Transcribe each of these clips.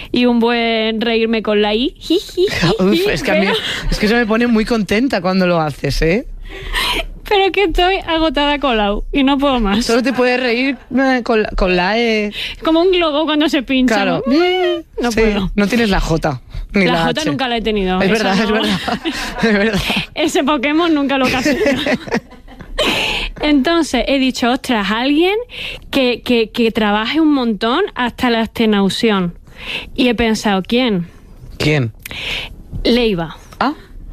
y un buen reírme con la I. Uf, es que a mí eso me pone muy contenta cuando lo haces, ¿eh? Pero que estoy agotada con la U y no puedo más. Solo te puedes reír con la E. Como un globo cuando se pincha. Claro. No sí, puedo. No tienes la J. Ni la J H. nunca la he tenido. Es verdad, no. es verdad. Es verdad. Ese Pokémon nunca lo casé. Entonces he dicho, ostras, alguien que trabaje un montón hasta la extenuación. Y he pensado, ¿quién? ¿Quién? Leiva. ¿Ah?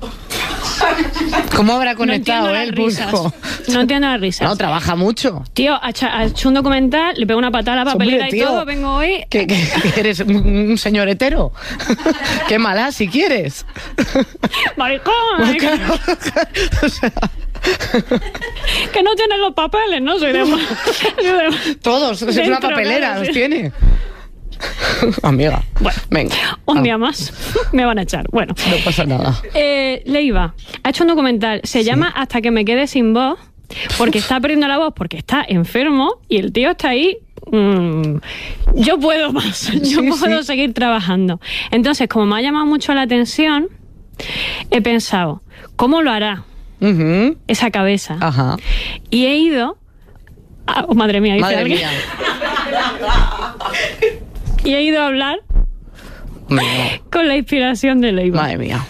¿Cómo habrá conectado el pulpo? No entiendo las risas. No, trabaja mucho. Tío, ha hecho un documental, le pego una patada a la papelera. Hombre, tío, y todo, vengo hoy... ¿Que eres un señor hetero? Qué mala, si quieres. Maricón. Claro. O sea... que no tiene los papeles, ¿no? Soy de... Todos, es una papelera, los tiene. Amiga, bueno, venga. Un día más me van a echar. Bueno, no pasa nada. Leiva ha hecho un documental, se llama Hasta que me quede sin voz, porque está perdiendo la voz, porque está enfermo y el tío está ahí. Yo puedo más, yo puedo seguir trabajando. Entonces, como me ha llamado mucho la atención, he pensado, ¿cómo lo hará esa cabeza? Ajá. Y he ido oh, madre mía, dice madre alguien. Mía. Y he ido a hablar con la inspiración de Leiva. Madre mía.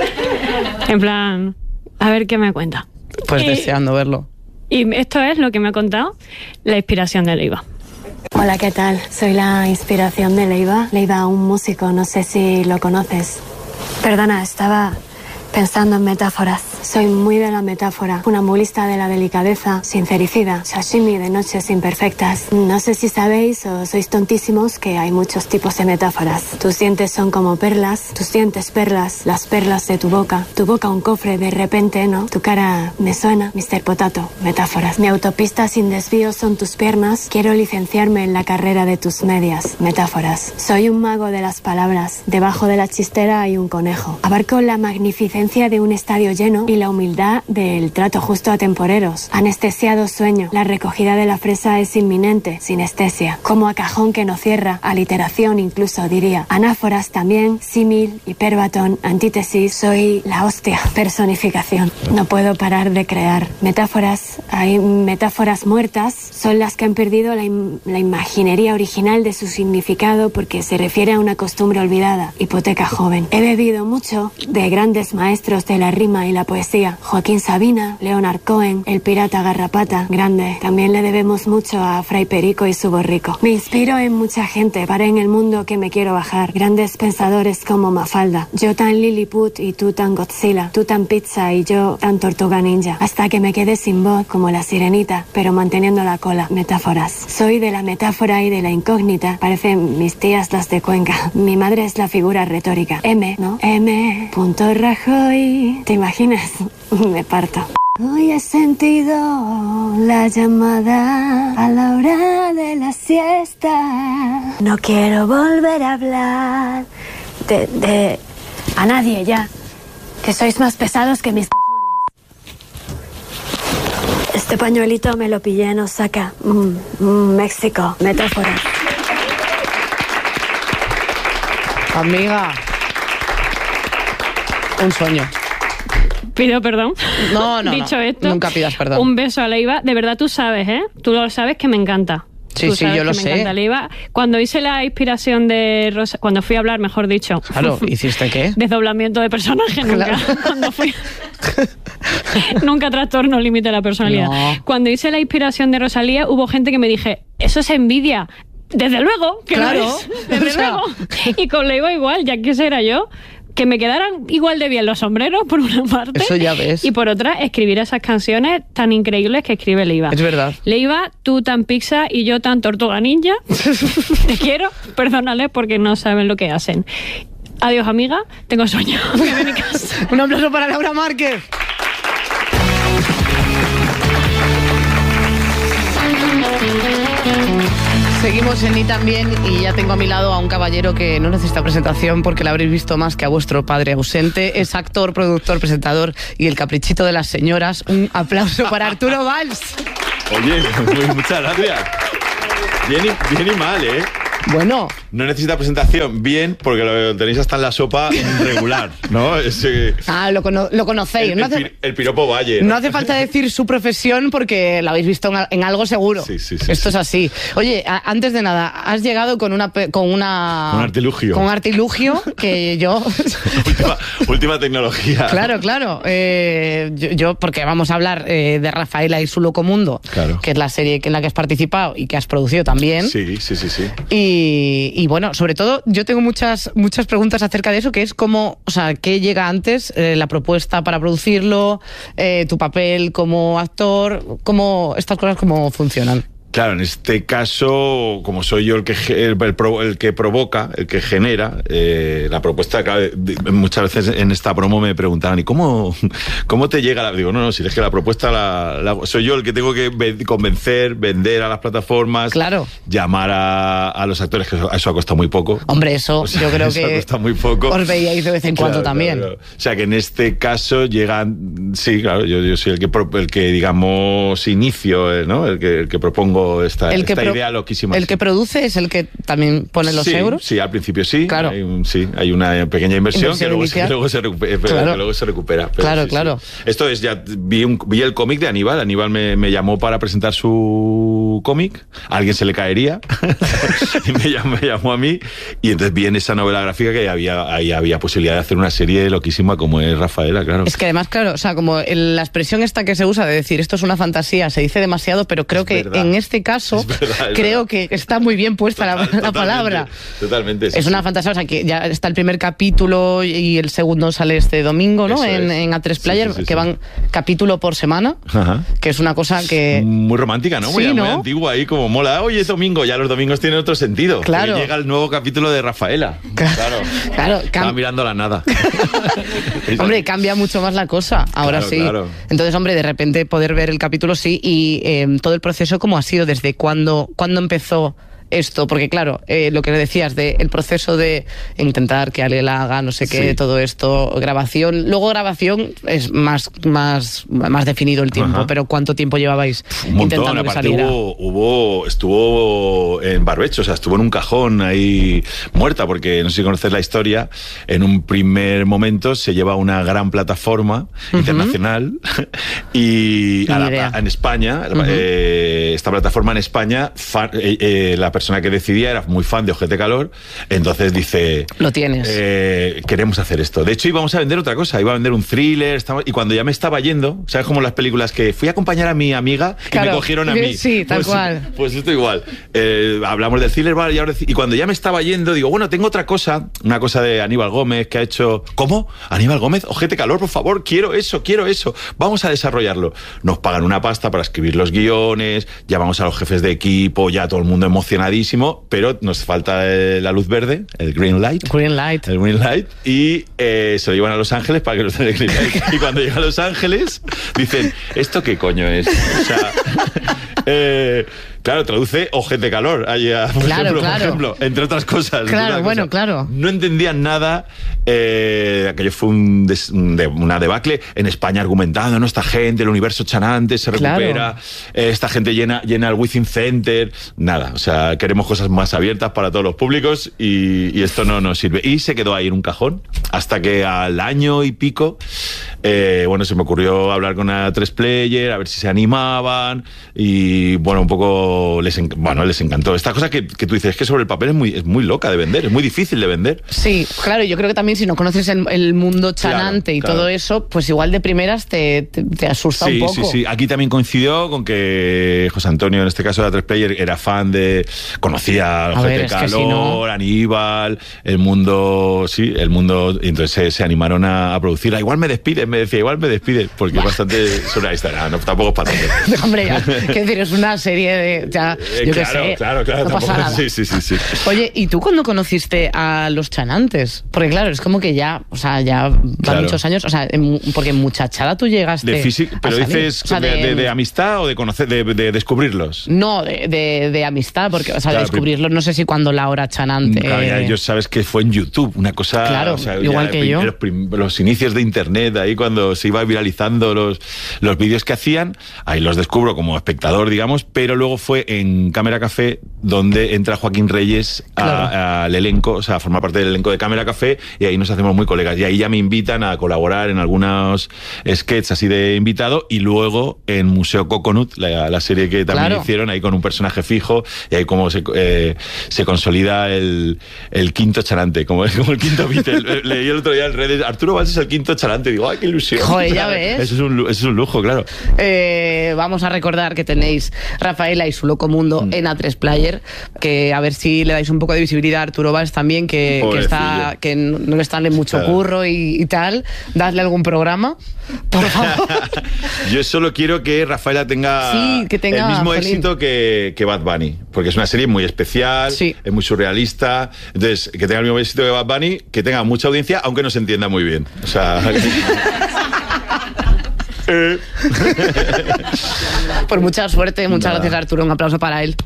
En plan, a ver qué me cuenta. Pues deseando verlo. Y esto es lo que me ha contado la inspiración de Leiva. Hola, ¿qué tal? Soy la inspiración de Leiva. Leiva, un músico, no sé si lo conoces. Perdona, estaba pensando en metáforas. Soy muy de la metáfora, funambulista de la delicadeza, sincericida, sashimi de noches imperfectas. No sé si sabéis o sois tontísimos que hay muchos tipos de metáforas. Tus dientes son como perlas, tus dientes perlas, las perlas de tu boca un cofre de repente, ¿no? Tu cara me suena, Mr. Potato, metáforas. Mi autopista sin desvío son tus piernas, quiero licenciarme en la carrera de tus medias, metáforas. Soy un mago de las palabras, debajo de la chistera hay un conejo. Abarco la magnificencia de un estadio lleno y la humildad del trato justo a temporeros. Anestesiado sueño. La recogida de la fresa es inminente, sinestesia. Como a cajón que no cierra, aliteración incluso diría. Anáforas también, símil, hiperbatón, antítesis. Soy la hostia, personificación. No puedo parar de crear. Metáforas, hay metáforas muertas, son las que han perdido la imaginería original de su significado porque se refiere a una costumbre olvidada. Hipoteca joven. He bebido mucho de grandes maestros de la rima y la poesía. Joaquín Sabina, Leonard Cohen, el pirata Garrapata, grande. También le debemos mucho a Fray Perico y su borrico. Me inspiro en mucha gente, para en el mundo que me quiero bajar. Grandes pensadores como Mafalda. Yo tan Lilliput y tú tan Godzilla. Tú tan pizza y yo tan tortuga ninja. Hasta que me quede sin voz como la sirenita, pero manteniendo la cola. Metáforas. Soy de la metáfora y de la incógnita. Parecen mis tías las de Cuenca. Mi madre es la figura retórica. M, ¿no? M. Rajoy. ¿Te imaginas? Me parto. Hoy he sentido la llamada a la hora de la siesta. No quiero volver a hablar de a nadie ya. Que sois más pesados que mis cojones. Este pañuelito me lo pillé en Osaka, México. Metáfora. Amiga. Un sueño. Pido perdón. No. Dicho esto, nunca pidas perdón. Un beso a Leiva. De verdad tú sabes, ¿eh? Tú lo sabes que me encanta. Sí, yo lo sé. Me encanta Leiva. Cuando hice la inspiración de Rosa, cuando fui a hablar, mejor dicho. Claro, ¿hiciste qué? Desdoblamiento de personaje nunca. Claro. Cuando fui... nunca trastorno límite de la personalidad. No. Cuando hice la inspiración de Rosalía, hubo gente que me dije, eso es envidia. Desde luego, que claro. No es. Desde luego. Y con Leiva igual, ya quisiera yo que me quedaran igual de bien los sombreros, por una parte. Eso ya ves. Y por otra, escribir esas canciones tan increíbles que escribe Leiva. Es verdad. Leiva, tú tan pizza y yo tan tortuga ninja. Te quiero, perdónales porque no saben lo que hacen. Adiós, amiga. Tengo sueño. Me voy a mi casa. Un aplauso para Laura Márquez. Seguimos en Y También y ya tengo a mi lado a un caballero que no necesita presentación porque lo habréis visto más que a vuestro padre ausente. Es actor, productor, presentador y el caprichito de las señoras. Un aplauso para Arturo Valls. Oye, muchas gracias. Bien y mal, ¿eh? Bueno. No necesita presentación, bien, porque lo tenéis hasta en la sopa regular, ¿no? Lo conocéis. El piropo Valle. No hace falta decir su profesión porque lo habéis visto en algo seguro. Sí, Esto es así. Oye, antes de nada, has llegado con un artilugio. Con un artilugio que yo... última tecnología. Claro. Yo, porque vamos a hablar de Rafaela y su Locomundo, claro, que es la serie en la que has participado y que has producido también. Sí. Y bueno, sobre todo, yo tengo muchas preguntas acerca de eso, que es cómo, o sea, ¿qué llega antes? La propuesta para producirlo, tu papel como actor, estas cosas cómo funcionan. Claro, en este caso, como soy yo el que provoca, el que genera la propuesta, claro, muchas veces en esta promo me preguntaban, ¿y cómo te llega la...? Digo, no, si es que la propuesta soy yo el que tengo que convencer, vender a las plataformas, claro, llamar a los actores, que eso ha costado muy poco. Hombre, eso, o sea, yo creo que ha costado muy poco. Os veíais de vez en cuando también. Claro. O sea, que en este caso llegan... Sí, claro, yo soy el que digamos, inicio, ¿no? El que propongo esta idea loquísima. ¿El que produce es el que también pone los euros? Sí, al principio sí. Claro. Hay una pequeña inversión que luego se recupera. Pero claro. Sí. Esto es, ya vi el cómic de Aníbal. Aníbal me llamó para presentar su cómic. A alguien se le caería. Y me llamó a mí. Y entonces vi en esa novela gráfica que había posibilidad de hacer una serie loquísima como es Rafaela, claro. Es que además, claro, o sea, como la expresión esta que se usa de decir esto es una fantasía, se dice demasiado, pero creo que en este caso creo que está muy bien puesta la palabra. Totalmente. Es una fantasía, o sea, que ya está el primer capítulo y el segundo sale este domingo, ¿no? En A3 Player, que van capítulo por semana, que es una cosa que... Muy romántica, ¿no? Muy antigua ahí, como mola. Oye, es domingo, ya los domingos tienen otro sentido. Claro. Llega el nuevo capítulo de Rafaela. Claro. Estaba mirando la nada. Hombre, cambia mucho más la cosa, ahora sí. Claro. Entonces, hombre, de repente poder ver el capítulo sí, y todo el proceso cómo ha sido, desde cuándo empezó esto, porque claro, lo que decías de el proceso de intentar que Ale la haga, no sé qué, todo esto, grabación, luego grabación es más definido el tiempo, pero ¿cuánto tiempo llevabais intentando que saliera? Estuvo en barbecho, o sea, estuvo en un cajón ahí muerta, porque no sé si conoces la historia, en un primer momento se lleva a una gran plataforma internacional y en España, esta plataforma en España, la persona que decidía era muy fan de Ojete Calor, entonces dice... Lo tienes. Queremos hacer esto. De hecho, íbamos a vender otra cosa, iba a vender un thriller, y cuando ya me estaba yendo, ¿sabes? Como las películas que fui a acompañar a mi amiga y me cogieron a mí. Sí, tal cual. Pues esto igual. Hablamos del thriller, ¿vale? Y cuando ya me estaba yendo, digo, bueno, tengo otra cosa, una cosa de Aníbal Gómez que ha hecho... ¿Cómo? ¿Aníbal Gómez? Ojete Calor, por favor, quiero eso. Vamos a desarrollarlo. Nos pagan una pasta para escribir los guiones, llamamos a los jefes de equipo, ya todo el mundo emocionadísimo, pero nos falta la luz verde, el green light. Y se lo llevan a Los Ángeles para que nos den el green light. Y cuando llega a Los Ángeles, dicen, ¿esto qué coño es? O sea... Claro, traduce Ojete Calor, por ejemplo, entre otras cosas. Claro. No entendían nada, aquello fue una debacle. En España argumentando, ¿no? Esta gente, el universo chanante se recupera, esta gente llena el Within Center, nada, o sea, queremos cosas más abiertas para todos los públicos y esto no nos sirve. Y se quedó ahí en un cajón, hasta que al año y pico, se me ocurrió hablar con A3 Player, a ver si se animaban, y bueno, un poco les encantó. Esta cosa que tú dices, es que sobre el papel es muy loca de vender, es muy difícil de vender. Sí, claro, yo creo que también si no conoces el mundo chanante todo eso, pues igual de primeras te asusta un poco. Sí. Aquí también coincidió con que José Antonio, en este caso de A3 Player, era fan conocía a Ojete Calor, Aníbal, el mundo, y entonces se animaron a producirla. Igual me despide, porque es bastante sobre la historia. No, tampoco es para tanto. Hombre, quiero decir, es una serie de... Claro. No pasa nada. Sí. Oye, ¿y tú cuándo conociste a los chanantes? Porque claro, es como que ya van muchos años, o sea, porque muchachada tú llegaste... Pero dices, de amistad o de conocer, de descubrirlos. No, de amistad, porque, o sea, de descubrirlos, no sé si cuando la hora chanante... Claro, yo sabes que fue en YouTube, una cosa... Claro, igual que yo. Los inicios de Internet, ahí cuando se iba viralizando los vídeos que hacían. Ahí los descubro como espectador, digamos, pero luego fue en Cámara Café donde entra Joaquín Reyes al elenco, o sea, a formar parte del elenco de Cámara Café, y ahí nos hacemos muy colegas. Y ahí ya me invitan a colaborar en algunos sketches así de invitado, y luego en Museo Coconut, la serie que también hicieron, ahí con un personaje fijo, y ahí como se consolida el quinto charante, como el quinto Beatle. Leí el otro día en redes, Arturo Valls es el quinto charante, digo, ¡ay, qué ilusión! Joder, ya ves. Eso es un lujo, claro. Vamos a recordar que tenéis Rafaela y su loco mundo en A3 Player, que a ver si le dais un poco de visibilidad a Arturo Valls también, que no le están en mucho curro y tal. Dadle algún programa, por favor. Yo solo quiero que Rafaela tenga el mismo éxito que Bad Bunny, porque es una serie muy especial, es muy surrealista. Entonces, que tenga el mismo éxito que Bad Bunny, que tenga mucha audiencia, aunque no se entienda muy bien. O sea... Por mucha suerte, muchas gracias, Arturo. Un aplauso para él.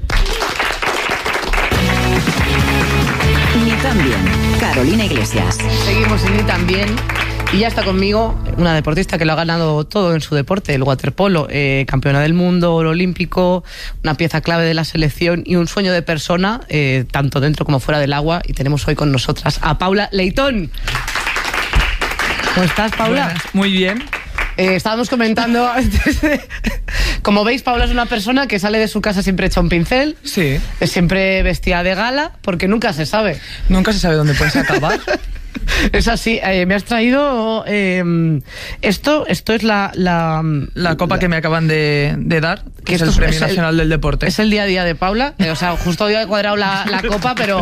Ni tan bien, Carolina Iglesias. Seguimos en Ni tan bien. Y ya está conmigo una deportista que lo ha ganado todo en su deporte, el waterpolo, campeona del mundo, oro olímpico, una pieza clave de la selección y un sueño de persona, tanto dentro como fuera del agua. Y tenemos hoy con nosotras a Paula Leitón. ¿Cómo estás, Paula? Buenas, muy bien. Estábamos comentando antes como veis, Paula es una persona que sale de su casa siempre hecha un pincel. Sí. Siempre vestida de gala, porque nunca se sabe. Nunca se sabe dónde puedes acabar. Es así. Me has traído esto es la copa que me acaban de dar, que es el Premio Nacional del Deporte. Es el día a día de Paula. O sea, justo hoy he cuadrado la copa, pero...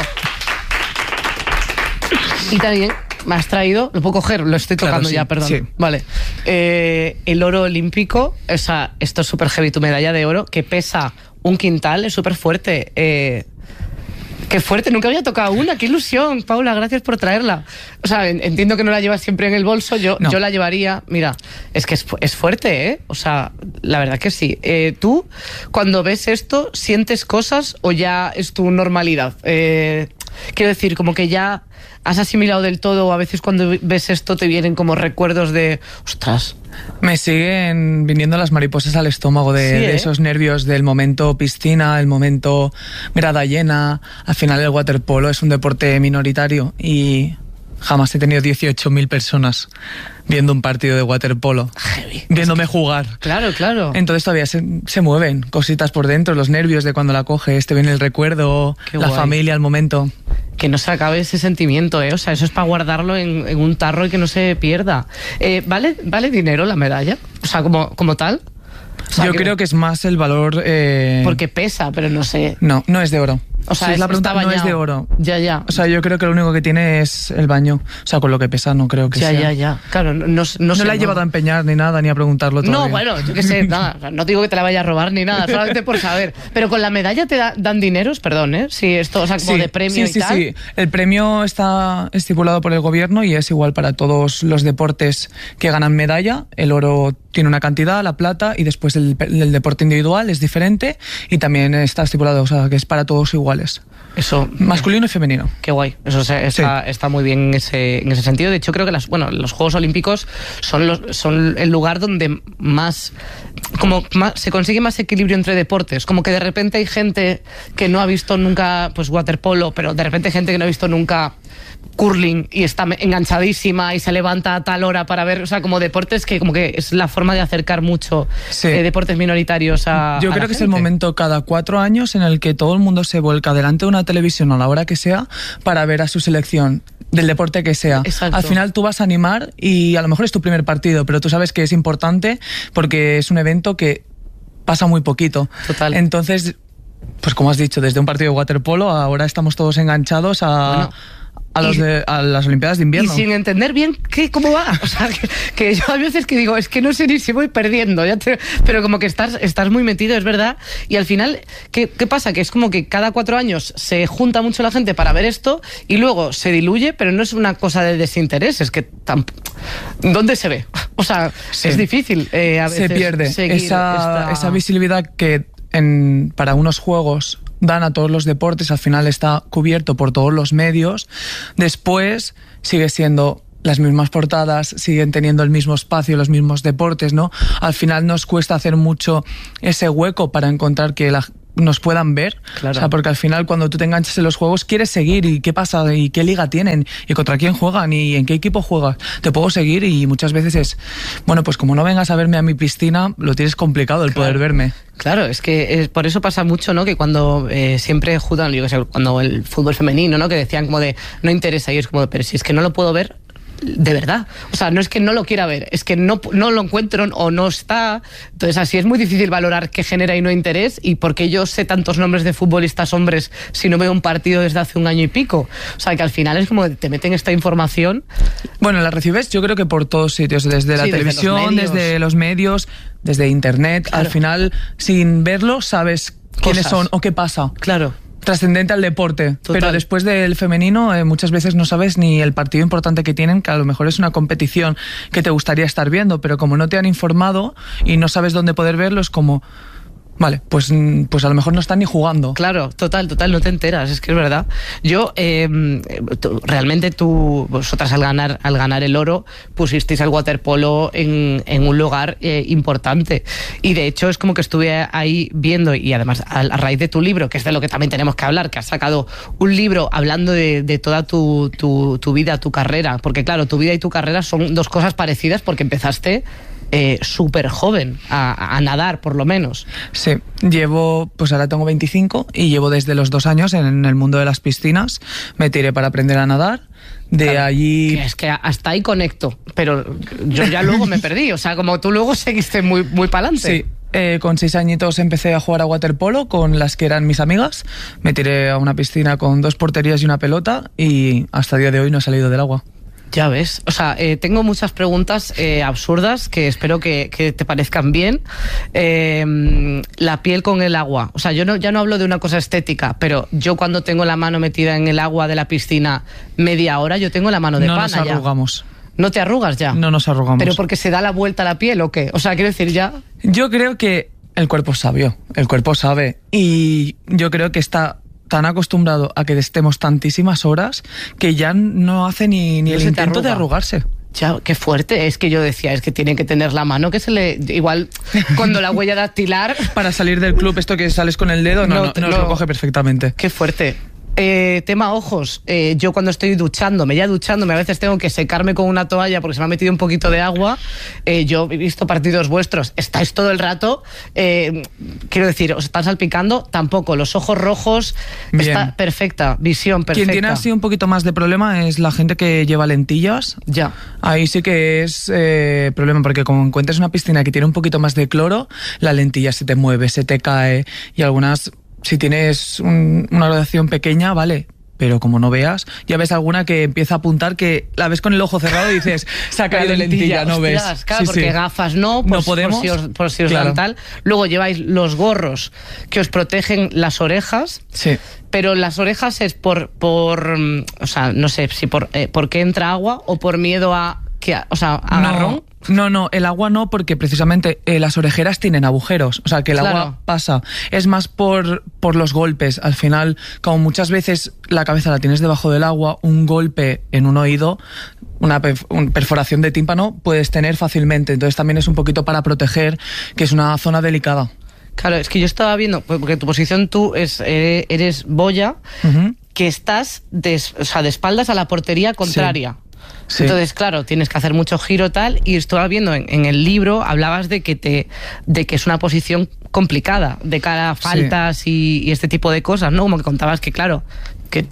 Y también... me has traído, lo puedo coger, lo estoy tocando ya, perdón. Sí. Vale. El oro olímpico, o sea, esto es súper heavy, tu medalla de oro, que pesa 1 quintal, es súper fuerte. Qué fuerte, nunca había tocado una, qué ilusión, Paula, gracias por traerla. O sea, entiendo que no la llevas siempre en el bolso, yo la llevaría, mira, es que es fuerte, ¿eh? O sea, la verdad que sí. ¿Tú, cuando ves esto, sientes cosas o ya es tu normalidad? Quiero decir, como que ya has asimilado del todo, o a veces cuando ves esto te vienen como recuerdos de... ¡Ostras! Me siguen viniendo las mariposas al estómago de esos nervios del momento piscina, el momento grada llena. Al final el waterpolo es un deporte minoritario y jamás he tenido 18.000 personas viendo un partido de waterpolo, viéndome jugar. Claro, claro. Entonces todavía se mueven cositas por dentro, los nervios de cuando la coges, te viene el recuerdo, la familia, el momento. Que no se acabe ese sentimiento, ¿eh? O sea, eso es para guardarlo en un tarro y que no se pierda. ¿Vale dinero la medalla? O sea, como tal. O sea, yo creo que es más el valor... Porque pesa, pero no sé. No es de oro. O sea, si es la pregunta, no es de oro. Ya. O sea, yo creo que lo único que tiene es el baño. O sea, con lo que pesa no creo que sea. Ya. Claro, no la he llevado a empeñar ni nada, ni a preguntarlo todavía. No, bueno, yo qué sé, nada. No digo que te la vaya a robar ni nada, solamente por saber. Pero con la medalla te dan dineros, perdón, ¿eh? Sí, esto, o sea, como de premio y tal. Sí. El premio está estipulado por el gobierno y es igual para todos los deportes que ganan medalla. El oro tiene una cantidad, la plata, y después el deporte individual es diferente y también está estipulado, o sea, que es para todos iguales. Eso, masculino y femenino. Qué guay. Eso está muy bien en ese sentido. De hecho, creo que los Juegos Olímpicos son el lugar donde más se consigue más equilibrio entre deportes. Como que de repente hay gente que no ha visto nunca pues waterpolo, pero de repente hay gente que no ha visto nunca curling y está enganchadísima y se levanta a tal hora para ver, o sea, como deportes que como que es la forma de acercar mucho deportes minoritarios a Yo creo que es el momento cada 4 años en el que todo el mundo se vuelca delante de una televisión a la hora que sea para ver a su selección del deporte que sea. Exacto. Al final tú vas a animar y a lo mejor es tu primer partido, pero tú sabes que es importante porque es un evento que pasa muy poquito. Total. Entonces, pues como has dicho, desde un partido de waterpolo ahora estamos todos enganchados a las Olimpiadas de invierno. Y sin entender bien cómo va. O sea, que yo a veces que digo, es que no sé ni si voy perdiendo. Pero como que estás muy metido, es verdad. Y al final, ¿qué pasa? Que es como que cada 4 años se junta mucho la gente para ver esto y luego se diluye, pero no es una cosa de desinterés. Es que ¿dónde se ve? O sea, es difícil a veces. Se pierde esa visibilidad que para unos juegos dan a todos los deportes, al final está cubierto por todos los medios. Después sigue siendo las mismas portadas, siguen teniendo el mismo espacio, los mismos deportes, ¿no? Al final nos cuesta hacer mucho ese hueco para encontrar que nos puedan ver, claro. O sea, porque al final cuando tú te enganchas en los juegos quieres seguir y qué pasa y qué liga tienen y contra quién juegan y en qué equipo juegas, te puedo seguir y muchas veces es, bueno, pues como no vengas a verme a mi piscina, lo tienes complicado el poder verme. Claro, es que por eso pasa mucho, ¿no? Que cuando siempre juegan, yo qué sé, cuando el fútbol femenino, ¿no? Que decían como de, no interesa, y es como de, pero si es que no lo puedo ver, de verdad, o sea, no es que no lo quiera ver, es que no lo encuentro o no está. Entonces así es muy difícil valorar qué genera y no interés, y por qué yo sé tantos nombres de futbolistas hombres si no veo un partido desde hace un año y pico. O sea, que al final es como te meten esta información. Bueno, la recibes yo creo que por todos sitios, desde la televisión, desde los medios, desde internet. Claro. Al final, sin verlo, sabes quiénes son o qué pasa. Claro. Trascendente al deporte. Total. Pero después del femenino muchas veces no sabes ni el partido importante que tienen, que a lo mejor es una competición que te gustaría estar viendo, pero como no te han informado y no sabes dónde poder verlo, es como... Vale, pues a lo mejor no están ni jugando. Claro, total, no te enteras, es que es verdad. Yo, vosotras al ganar el oro, pusisteis al waterpolo en un lugar importante. Y de hecho es como que estuve ahí viendo, y además a raíz de tu libro, que es de lo que también tenemos que hablar, que has sacado un libro hablando de toda tu vida, tu carrera. Porque claro, tu vida y tu carrera son dos cosas parecidas porque empezaste... súper joven a nadar, por lo menos. Sí, pues ahora tengo 25 y llevo desde los 2 años en el mundo de las piscinas. Me tiré para aprender a nadar. Claro, allí... Es que hasta ahí conecto, pero yo ya luego me perdí. O sea, como tú luego seguiste muy, muy para adelante. Sí. Con 6 añitos empecé a jugar a waterpolo con las que eran mis amigas. Me tiré a una piscina con 2 porterías y una pelota y hasta el día de hoy no he salido del agua. Ya ves, o sea, tengo muchas preguntas absurdas que espero que te parezcan bien. La piel con el agua, o sea, ya no hablo de una cosa estética, pero yo cuando tengo la mano metida en el agua de la piscina media hora, yo tengo la mano de pana ya. No nos arrugamos. ¿No te arrugas ya? No nos arrugamos. ¿Pero porque se da la vuelta a la piel o qué? O sea, quiero decir ya... Yo creo que el cuerpo es sabio, el cuerpo sabe, y yo creo que está... tan acostumbrado a que estemos tantísimas horas que ya no hace ni el intento de arrugarse. Ya, qué fuerte. Es que yo decía, es que tiene que tener la mano que se le... Igual cuando la huella dactilar... Para salir del club, esto que sales con el dedo, no lo coge perfectamente. Qué fuerte. Tema ojos, yo cuando estoy duchándome a veces tengo que secarme con una toalla porque se me ha metido un poquito de agua. Yo he visto partidos vuestros, estáis todo el rato, quiero decir, os están salpicando, tampoco, los ojos rojos. Bien. Está perfecta, visión perfecta. Quien tiene así un poquito más de problema es la gente que lleva lentillas. Ya. Ahí sí que es problema, porque como encuentres una piscina que tiene un poquito más de cloro, la lentilla se te mueve, se te cae, y algunas... Si tienes una graduación pequeña, vale, pero como no veas, ya ves alguna que empieza a apuntar que la ves con el ojo cerrado y dices, se ha caído lentilla, no ves. Claro, sí, porque gafas no podemos, por si os dan tal. Luego lleváis los gorros que os protegen las orejas. Sí. Pero las orejas es por o sea, no sé si porque entra agua o por miedo a agarrón. No, el agua no, porque precisamente las orejeras tienen agujeros, o sea que el agua pasa. Es más por los golpes. Al final, como muchas veces la cabeza la tienes debajo del agua, un golpe en un oído, una perforación de tímpano puedes tener fácilmente. Entonces también es un poquito para proteger, que es una zona delicada. Claro, es que yo estaba viendo, porque tu posición tú eres boya, que estás de espaldas a la portería contraria. Sí. Entonces, claro, tienes que hacer mucho giro tal, y estaba viendo en el libro, hablabas de que es una posición complicada de cara a faltas y este tipo de cosas, ¿no? Como que contabas que, claro, que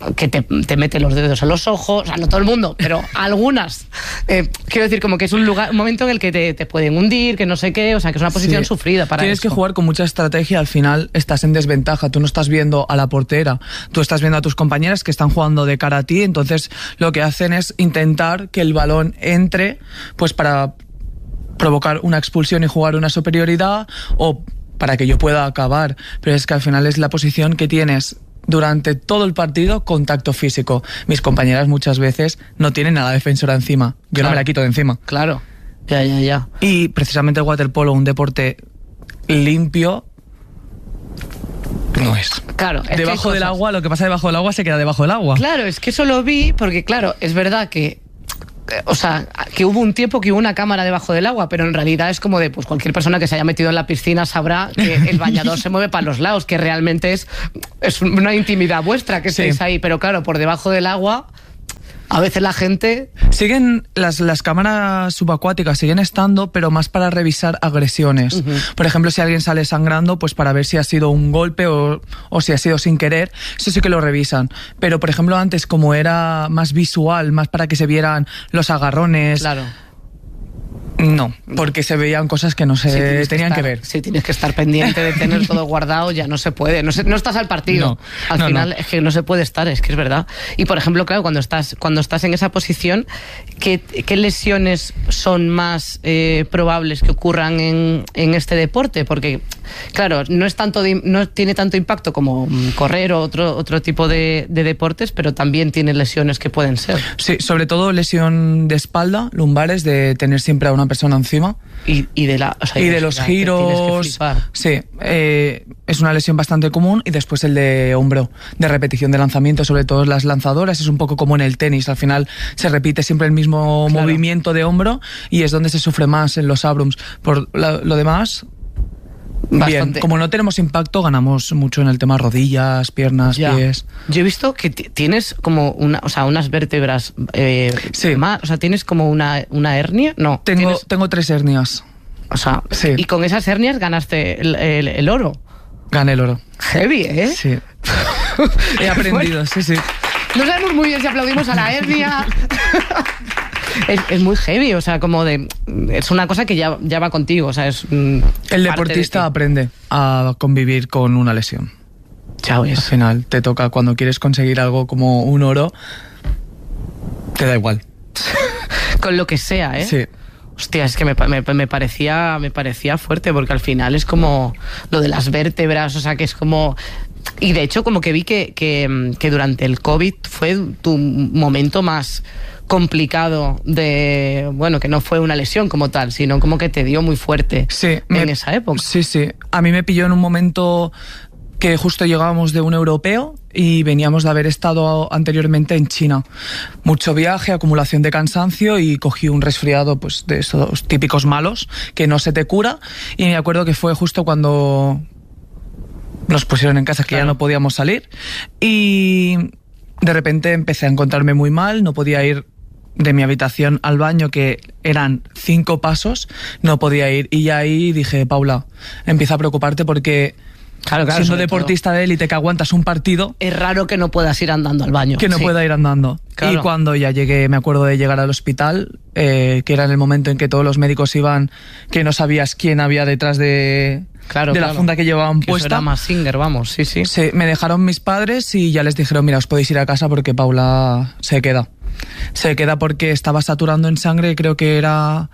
te mete los dedos en los ojos, o sea, no todo el mundo, pero algunas. Quiero decir, como que es un momento en el que te pueden hundir, que no sé qué, o sea, que es una posición sufrida para Tienes que jugar con mucha estrategia, al final estás en desventaja, tú no estás viendo a la portera, tú estás viendo a tus compañeras que están jugando de cara a ti, entonces lo que hacen es intentar que el balón entre, pues para provocar una expulsión y jugar una superioridad, o para que yo pueda acabar, pero es que al final es la posición que tienes durante todo el partido, contacto físico. Mis compañeras muchas veces no tienen a la defensora encima. Yo no me la quito de encima. Claro, ya. Y precisamente el waterpolo, un deporte limpio, no es. Claro. Debajo del agua, lo que pasa debajo del agua se queda debajo del agua. Claro, es que eso lo vi porque, claro, es verdad que O sea, que hubo un tiempo que hubo una cámara debajo del agua, pero en realidad es como de, pues cualquier persona que se haya metido en la piscina sabrá que el bañador se mueve para los lados, que realmente es una intimidad vuestra que estéis ahí, pero claro, por debajo del agua, a veces la gente... Siguen las cámaras subacuáticas, siguen estando, pero más para revisar agresiones. Por ejemplo, si alguien sale sangrando, pues para ver si ha sido un golpe o si ha sido sin querer, eso sí que lo revisan. Pero, por ejemplo, antes, como era más visual, más para que se vieran los agarrones... Claro. No, porque se veían cosas que no se tenían que ver. Si tienes que estar pendiente de tener todo guardado, ya no se puede. No estás al partido. Al final es que no se puede estar, es que es verdad. Y por ejemplo, claro, cuando estás en esa posición, ¿qué lesiones son más probables que ocurran en este deporte? Porque, claro, no tiene tanto impacto como correr o otro tipo de deportes, pero también tiene lesiones que pueden ser. Sí, sobre todo lesión de espalda, lumbares, de tener siempre a una persona encima. Y de los giros. Sí, es una lesión bastante común. Y después el de hombro, de repetición de lanzamiento, sobre todo las lanzadoras. Es un poco como en el tenis, al final se repite siempre el mismo movimiento de hombro y es donde se sufre más en los Abrams. Por lo demás, bastante. Bien, como no tenemos impacto, ganamos mucho en el tema rodillas, piernas, pies. Yo he visto que tienes como unas vértebras más, o sea, tienes como una hernia, ¿no? Tengo 3 hernias. O sea, y con esas hernias ganaste el oro. Gané el oro. Heavy, ¿eh? Sí. He aprendido, sí. No sabemos muy bien si aplaudimos a la hernia. Es muy heavy, o sea, es una cosa que ya va contigo, o sea, es... El deportista aprende a convivir con una lesión. Ya ves. Al final te toca, cuando quieres conseguir algo como un oro, te da igual. Con lo que sea, ¿eh? Sí. Hostia, es que me parecía fuerte, porque al final es como lo de las vértebras, o sea, que es como... Y de hecho, como que vi que durante el COVID fue tu momento más complicado que no fue una lesión como tal, sino como que te dio muy fuerte en esa época. Sí. A mí me pilló en un momento que justo llegábamos de un europeo y veníamos de haber estado anteriormente en China. Mucho viaje, acumulación de cansancio y cogí un resfriado, pues de esos típicos malos que no se te cura, y me acuerdo que fue justo cuando nos pusieron en casa, que ya no podíamos salir, y de repente empecé a encontrarme muy mal, no podía ir de mi habitación al baño, que eran 5 pasos, no podía ir, y ya ahí dije, Paula, empieza a preocuparte, porque siendo deportista de élite que aguantas un partido, es raro que no puedas ir andando al baño. Que no pueda ir andando. Claro. Y cuando ya llegué, me acuerdo de llegar al hospital, que era en el momento en que todos los médicos iban, que no sabías quién había detrás de la funda que llevaban puesta. Eso era Mazinger, vamos, sí. Sí, me dejaron mis padres y ya les dijeron, mira, os podéis ir a casa porque Paula se queda. Se queda porque estaba saturando en sangre, creo que era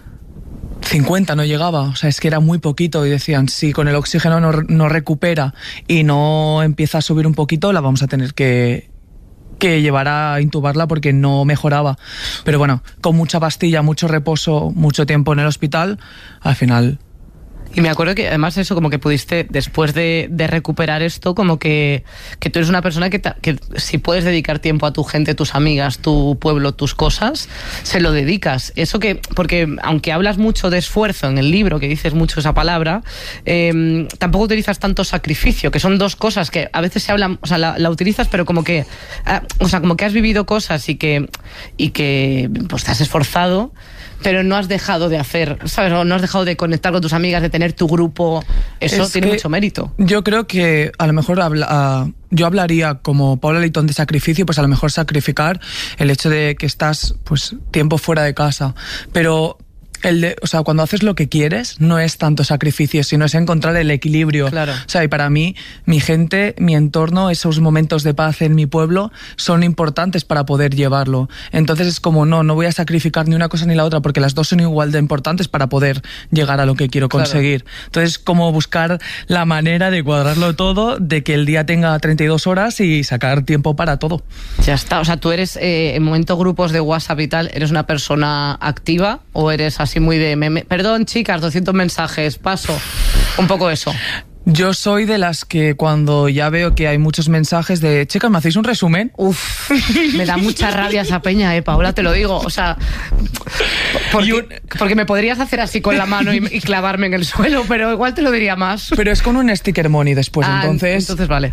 50, no llegaba, o sea, es que era muy poquito, y decían, si con el oxígeno no recupera y no empieza a subir un poquito, la vamos a tener que llevar a intubarla porque no mejoraba. Pero bueno, con mucha pastilla, mucho reposo, mucho tiempo en el hospital, al final... Y me acuerdo que además eso, como que pudiste, después de recuperar esto, como que tú eres una persona que si puedes dedicar tiempo a tu gente, tus amigas, tu pueblo, tus cosas, se lo dedicas. Eso porque aunque hablas mucho de esfuerzo en el libro, que dices mucho esa palabra, tampoco utilizas tanto sacrificio, que son dos cosas que a veces se hablan, o sea, la utilizas, pero como que has vivido cosas y que pues te has esforzado, pero no has dejado de hacer, ¿sabes? O no has dejado de conectar con tus amigas, de tener tu grupo. Eso tiene mucho mérito. Yo creo que a lo mejor yo hablaría como Paula Leitón de sacrificio, pues a lo mejor sacrificar el hecho de que estás pues tiempo fuera de casa. Pero cuando haces lo que quieres, no es tanto sacrificio, sino es encontrar el equilibrio. Claro. O sea, y para mí, mi gente, mi entorno, esos momentos de paz en mi pueblo son importantes para poder llevarlo. Entonces es como, no voy a sacrificar ni una cosa ni la otra, porque las dos son igual de importantes para poder llegar a lo que quiero conseguir. Claro. Entonces, como buscar la manera de cuadrarlo todo, de que el día tenga 32 horas y sacar tiempo para todo. Ya está. O sea, tú eres, en momento grupos de WhatsApp y tal, ¿eres una persona activa o eres así muy de meme? Perdón, chicas, 200 mensajes, paso. Un poco eso. Yo soy de las que cuando ya veo que hay muchos mensajes de chicas, ¿me hacéis un resumen? Uf, me da mucha rabia esa peña, Paola, te lo digo. O sea, porque me podrías hacer así con la mano y clavarme en el suelo, pero igual te lo diría más. Pero es con un sticker money después, entonces vale.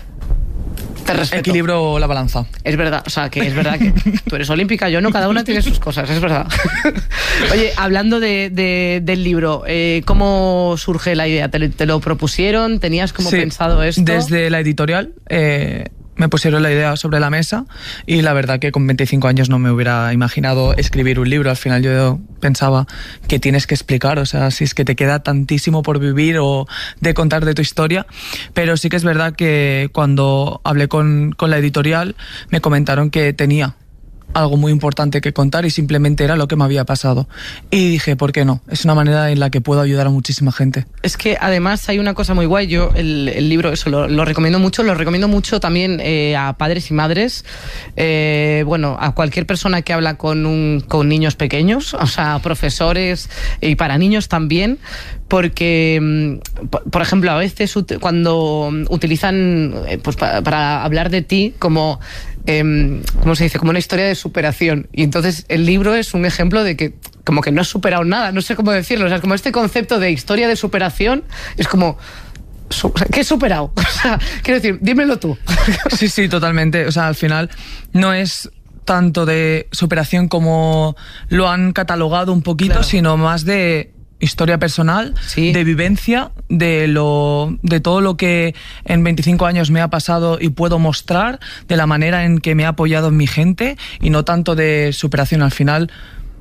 Te respeto. Equilibro la balanza. Es verdad, o sea, que es verdad que tú eres olímpica, yo no, cada una tiene sus cosas, es verdad. Oye, hablando del libro, ¿cómo surge la idea? ¿Te lo propusieron? ¿Tenías como pensado esto? Desde la editorial me pusieron la idea sobre la mesa y la verdad que con 25 años no me hubiera imaginado escribir un libro. Al final yo pensaba que tienes que explicar, o sea, si es que te queda tantísimo por vivir o de contar de tu historia. Pero sí que es verdad que cuando hablé con la editorial me comentaron que tenía algo muy importante que contar y simplemente era lo que me había pasado. Y dije, ¿por qué no? Es una manera en la que puedo ayudar a muchísima gente. Es que además hay una cosa muy guay. Yo el libro, eso lo recomiendo mucho también a padres y madres, bueno, a cualquier persona que habla con niños pequeños, o sea, profesores y para niños también, porque, por ejemplo, a veces cuando utilizan pues para hablar de ti como ¿cómo se dice? Como una historia de superación. Y entonces el libro es un ejemplo de que como que no has superado nada, no sé cómo decirlo. O sea, es como este concepto de historia de superación es como... ¿Qué he superado? O sea, quiero decir, dímelo tú. Sí, totalmente. O sea, al final no es tanto de superación como lo han catalogado un poquito, claro, sino más de... historia personal, sí, de vivencia, de todo lo que en 25 años me ha pasado y puedo mostrar, de la manera en que me ha apoyado en mi gente y no tanto de superación. Al final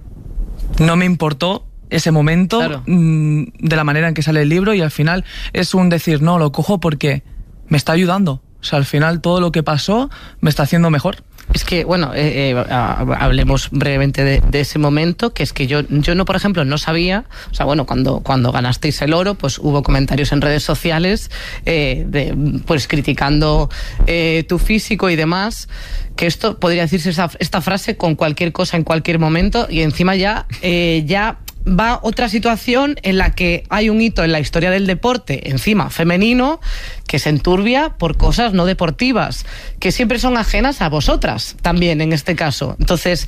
no me importó ese momento, claro, de la manera en que sale el libro, y al final es un decir, no, lo cojo porque me está ayudando. O sea, al final todo lo que pasó me está haciendo mejor. Es que, bueno, hablemos brevemente de ese momento, que es que yo no, por ejemplo, no sabía, o sea, bueno, cuando ganasteis el oro, pues hubo comentarios en redes sociales, pues criticando tu físico y demás, que esto podría decirse esta frase con cualquier cosa en cualquier momento, y encima ya va otra situación en la que hay un hito en la historia del deporte, encima femenino, que se enturbia por cosas no deportivas, que siempre son ajenas a vosotras, también en este caso. Entonces,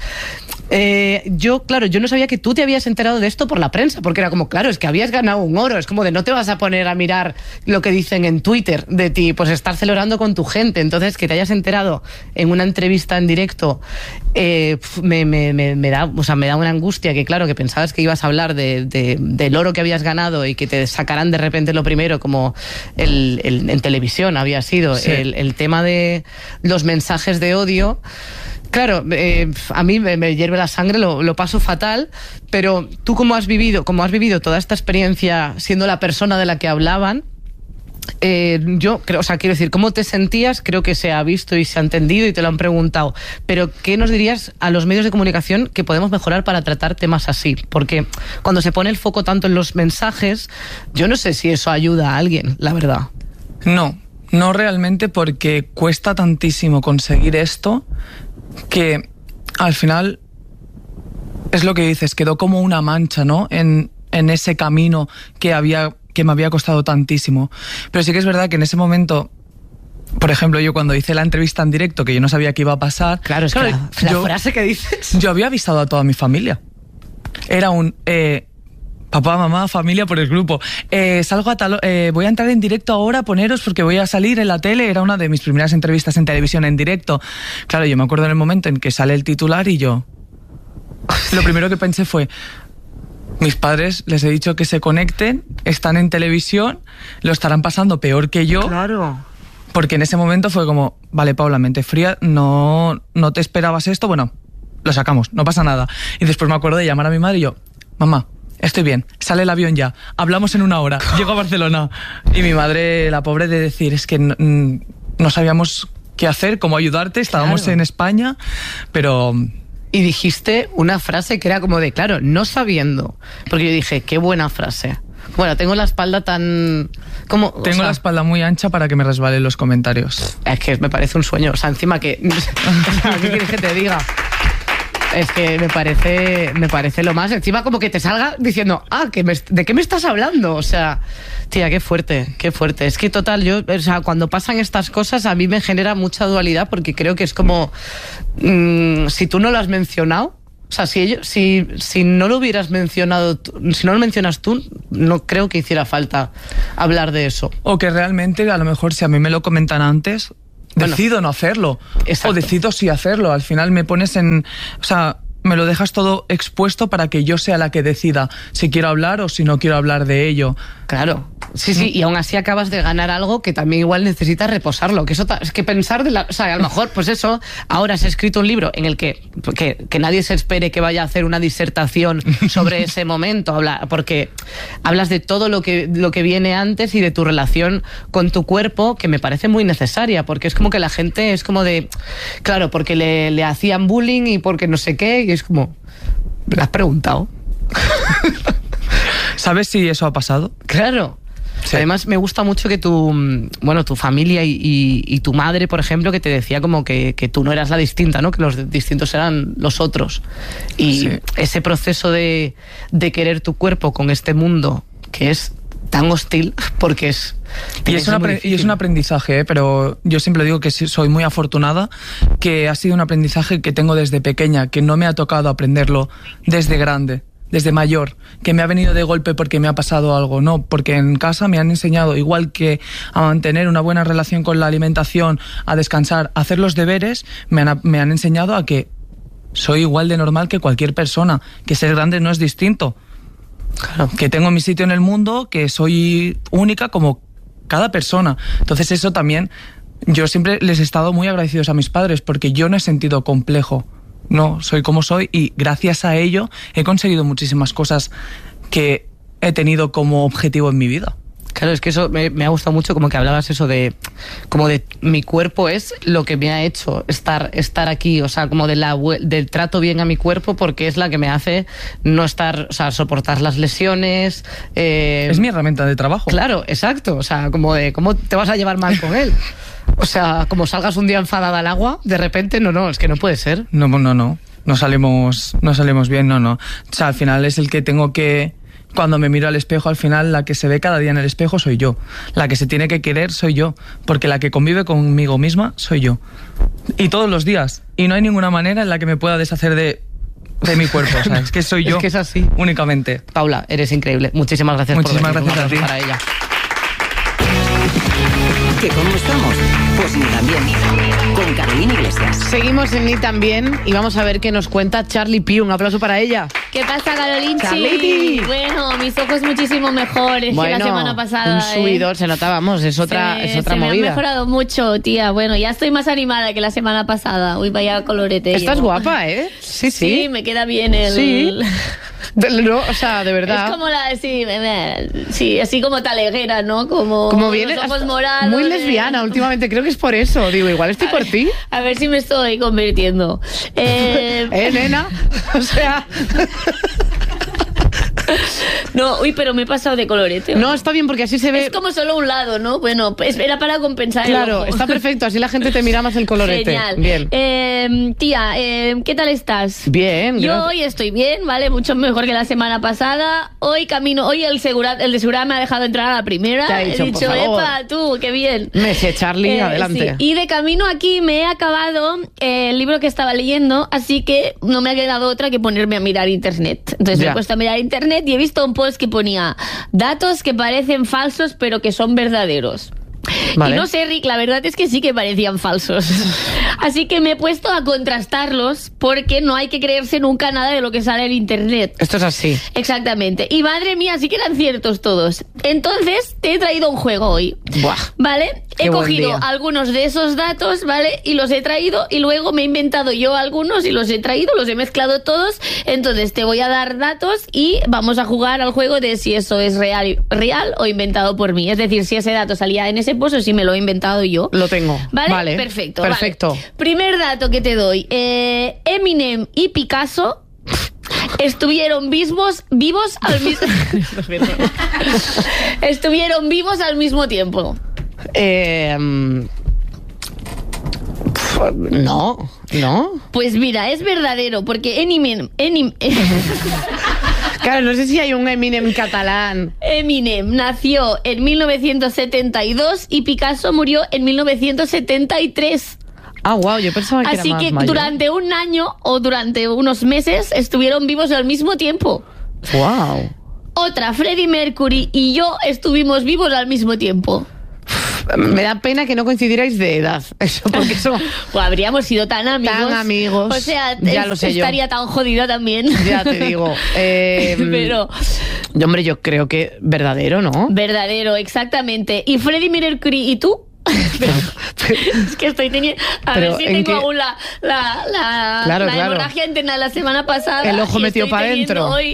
yo no sabía que tú te habías enterado de esto por la prensa, porque era como, claro, es que habías ganado un oro, es como de no te vas a poner a mirar lo que dicen en Twitter de ti, pues estar celebrando con tu gente. Entonces, que te hayas enterado en una entrevista en directo, me da una angustia, que claro, que pensabas que ibas a hablar del oro que habías ganado y que te sacarán de repente lo primero, como en televisión había sido, sí, el tema de los mensajes de odio. Claro, a mí me hierve la sangre, lo paso fatal, pero tú cómo has vivido toda esta experiencia siendo la persona de la que hablaban. Yo creo, o sea, quiero decir, ¿cómo te sentías? Creo que se ha visto y se ha entendido y te lo han preguntado, pero ¿qué nos dirías a los medios de comunicación que podemos mejorar para tratar temas así? Porque cuando se pone el foco tanto en los mensajes, yo no sé si eso ayuda a alguien, la verdad. No realmente, porque cuesta tantísimo conseguir esto que al final es lo que dices, quedó como una mancha, ¿no? En ese camino que me había costado tantísimo. Pero sí que es verdad que en ese momento, por ejemplo, yo cuando hice la entrevista en directo, que yo no sabía qué iba a pasar... Claro, es que la frase que dices... Yo había avisado a toda mi familia. Era un... papá, mamá, familia por el grupo. Voy a entrar en directo ahora, poneros porque voy a salir en la tele. Era una de mis primeras entrevistas en televisión en directo. Claro, yo me acuerdo en el momento en que sale el titular y yo... Lo primero que pensé fue... Mis padres, les he dicho que se conecten, están en televisión, lo estarán pasando peor que yo. Claro. Porque en ese momento fue como, vale, Paula, mente fría, no te esperabas esto, bueno, lo sacamos, no pasa nada. Y después me acuerdo de llamar a mi madre y yo, mamá, estoy bien, sale el avión ya, hablamos en 1 hora, llego a Barcelona. Y mi madre, la pobre, de decir, es que no sabíamos qué hacer, cómo ayudarte, estábamos en España, pero... Y dijiste una frase que era como de, claro, no sabiendo. Porque yo dije, qué buena frase. Bueno, tengo la espalda tan... Tengo la espalda muy ancha para que me resbalen los comentarios. Es que me parece un sueño. O sea, encima que... ¿Qué quieres que te diga? Es que me parece lo más. Encima como que te salga diciendo, ¿de qué me estás hablando? O sea, tía, qué fuerte, qué fuerte. Es que total, cuando pasan estas cosas a mí me genera mucha dualidad porque creo que es como, si tú no lo has mencionado, o sea, si no lo hubieras mencionado, si no lo mencionas tú, no creo que hiciera falta hablar de eso. O que realmente, a lo mejor, si a mí me lo comentan antes, decido no hacerlo. Exacto. O decido sí hacerlo. Al final me pones en... O sea, me lo dejas todo expuesto para que yo sea la que decida si quiero hablar o si no quiero hablar de ello. Claro. Sí, y aún así acabas de ganar algo que también igual necesitas reposarlo. Que eso es que pensar o sea, a lo mejor, pues eso, ahora has escrito un libro en el que nadie se espere que vaya a hacer una disertación sobre ese momento, porque hablas de todo lo que viene antes y de tu relación con tu cuerpo, que me parece muy necesaria, porque es como que la gente es como de, claro, porque le hacían bullying y porque no sé qué, y es como, ¿me lo has preguntado? ¿Sabes si eso ha pasado? Claro. Sí. Además, me gusta mucho que tu familia y tu madre, por ejemplo, que te decía como que tú no eras la distinta, ¿no? Que los distintos eran los otros. Y ese proceso de querer tu cuerpo con este mundo que es tan hostil, porque es... Y es un aprendizaje, pero yo siempre digo que soy muy afortunada, que ha sido un aprendizaje que tengo desde pequeña, que no me ha tocado aprenderlo desde grande, desde mayor, que me ha venido de golpe porque me ha pasado algo. No, porque en casa me han enseñado, igual que a mantener una buena relación con la alimentación, a descansar, a hacer los deberes, me han enseñado a que soy igual de normal que cualquier persona, que ser grande no es distinto. Claro. Que tengo mi sitio en el mundo, que soy única como cada persona. Entonces eso también, yo siempre les he estado muy agradecidos a mis padres porque yo no he sentido complejo. No, soy como soy y gracias a ello he conseguido muchísimas cosas que he tenido como objetivo en mi vida. Claro, es que eso me ha gustado mucho, como que hablabas eso de mi cuerpo es lo que me ha hecho estar aquí, o sea, como del trato bien a mi cuerpo, porque es la que me hace no estar, o sea, soportar las lesiones. Es mi herramienta de trabajo. Claro, exacto, o sea, como de cómo te vas a llevar mal con él. O sea, como salgas un día enfadada al agua, de repente, no, es que no puede ser. No salimos bien, no. O sea, al final es el que tengo que... Cuando me miro al espejo, al final la que se ve cada día en el espejo soy yo. La que se tiene que querer soy yo. Porque la que convive conmigo misma soy yo. Y todos los días. Y no hay ninguna manera en la que me pueda deshacer de mi cuerpo. O sea, es que soy yo. Es que es así. Únicamente. Paula, eres increíble. Muchísimas gracias por venir. Muchísimas gracias a ti. Para ella. ¿Que cómo estamos? Pues ni tan bien. Con Carolina Iglesias. Seguimos en Ni También y vamos a ver qué nos cuenta Charlie P. Un aplauso para ella. ¿Qué pasa, Carolinchi? Charlie. Bueno, mis ojos muchísimo mejores que la semana pasada. Un subidor, se nota, vamos, es otra se movida. Me ha mejorado mucho, tía. Bueno, ya estoy más animada que la semana pasada. Uy, vaya colorete. Estás guapa, ¿eh? Sí. Sí, me queda bien el... Sí. No, o sea, de verdad. Es como sí, así como taleguera, ¿no? Como viene los ojos morados. Muy lesbiana últimamente, creo que es por eso. Digo, igual estoy por ti. A ver si me estoy convirtiendo. Nena. O sea... No, pero me he pasado de colorete. No, está bien porque así se ve. Es como solo un lado, ¿no? Bueno, pues era para compensar. Claro, el ojo. Está perfecto, así la gente te mira más el colorete. Genial. Bien. Tía, ¿qué tal estás? Bien. Yo hoy estoy bien, ¿vale? Mucho mejor que la semana pasada. Hoy el de seguridad me ha dejado entrar a la primera. Te ha dicho, he dicho, epa, tú, qué bien. Messi, Charlie, adelante. Sí. Y de camino aquí me he acabado el libro que estaba leyendo, así que no me ha quedado otra que ponerme a mirar internet. Entonces me he puesto a mirar internet y he visto un post que ponía datos que parecen falsos pero que son verdaderos. Vale. Y no sé, Rick, la verdad es que sí que parecían falsos. Así que me he puesto a contrastarlos porque no hay que creerse nunca nada de lo que sale en internet. Esto es así. Exactamente. Y madre mía, sí que eran ciertos todos. Entonces, te he traído un juego hoy. Buah. ¿Vale? He cogido algunos de esos datos, ¿vale? Y los he traído y luego me he inventado yo algunos y los he traído, los he mezclado todos. Entonces, te voy a dar datos y vamos a jugar al juego de si eso es real o inventado por mí. Es decir, si ese dato salía en ese post o si me lo he inventado yo. Lo tengo. ¿Vale? Perfecto. Perfecto. Vale. Primer dato que te doy. Eminem y Picasso estuvieron vivos al mismo estuvieron vivos al mismo tiempo. No. Pues mira, es verdadero, porque Eminem Claro, no sé si hay un Eminem catalán. Eminem nació en 1972 y Picasso murió en 1973. Ah, wow, yo pensaba que era más Así que mayor. durante un año o durante unos meses estuvieron vivos al mismo tiempo. Wow. Otra, Freddie Mercury y yo estuvimos vivos al mismo tiempo. Me da pena que no coincidierais de edad. Eso, porque eso... Pues habríamos sido tan amigos. Tan amigos. O sea, Ya lo sé yo. estaría tan jodida también. Ya te digo. Pero... Hombre, yo creo que verdadero, ¿no? Verdadero, exactamente. ¿Y Freddie Mercury y tú? Es que estoy teniendo... A ver si tengo aún la Claro. hemorragia interna de la semana pasada. El ojo metido para adentro. Hoy,